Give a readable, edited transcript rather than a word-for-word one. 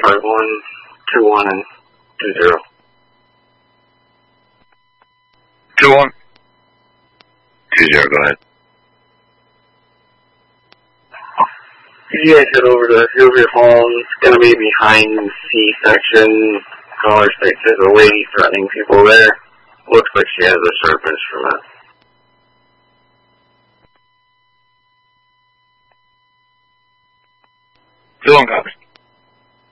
121 and 20. 21. 20, go ahead. Could you guys head over to Hillview Home? It's going to be behind C-section. Caller states there's a lady threatening people there. Looks like she has a sharp instrument. 21 copies.